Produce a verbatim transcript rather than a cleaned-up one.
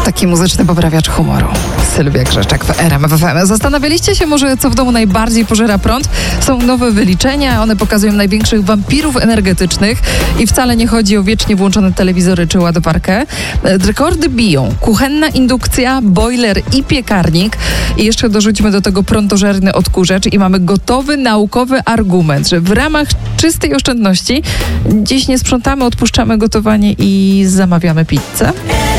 Taki muzyczny poprawiacz humoru. Sylwia Grzeszczak w R M F F M. Zastanawialiście się może, co w domu najbardziej pożera prąd? Są nowe wyliczenia, one pokazują największych wampirów energetycznych i wcale nie chodzi o wiecznie włączone telewizory czy ładowarkę. Rekordy biją kuchenna indukcja, boiler i piekarnik. I jeszcze dorzućmy do tego prądożerny odkurzacz i mamy gotowy naukowy argument, że w ramach czystej oszczędności dziś nie sprzątamy, odpuszczamy gotowanie i zamawiamy pizzę.